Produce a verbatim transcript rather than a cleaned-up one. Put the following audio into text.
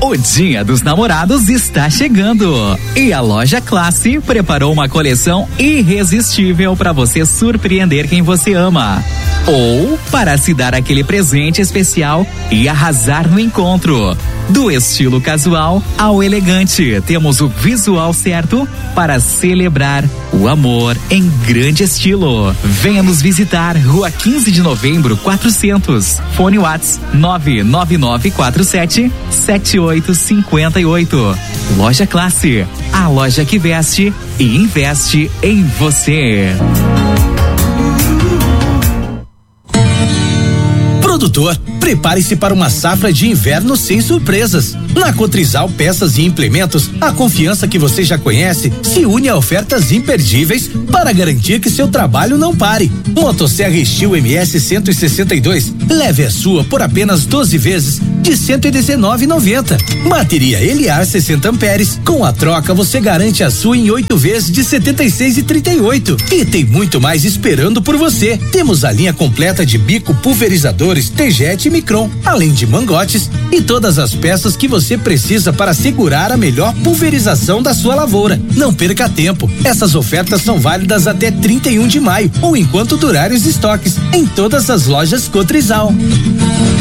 O Dia dos Namorados está chegando e a Loja Classe preparou uma coleção irresistível para você surpreender quem você ama. Ou para se dar aquele presente especial e arrasar no encontro. Do estilo casual ao elegante, temos o visual certo para celebrar o amor em grande estilo. Venha nos visitar, Rua quinze de Novembro, quatrocentos. Fone Whats nove nove nove quatro sete sete oito cinco oito. Loja Classe, a loja que veste e investe em você. Produtor, prepare-se para uma safra de inverno sem surpresas. Na Cotrizal Peças e Implementos, a confiança que você já conhece se une a ofertas imperdíveis para garantir que seu trabalho não pare. Motosserra Steel M S cento e sessenta e dois, leve a sua por apenas doze vezes de cento e dezenove reais e noventa centavos. Bateria Eliar sessenta amperes, com a troca você garante a sua em oito vezes de setenta e seis reais e trinta e oito centavos. E tem muito mais esperando por você. Temos a linha completa de bico pulverizadores T-Jet e Micron, além de mangotes e todas as peças que você precisa para segurar a melhor pulverização da sua lavoura. Não perca tempo. Essas ofertas são válidas até trinta e um de maio ou enquanto durarem os estoques em todas as lojas Cotrizal.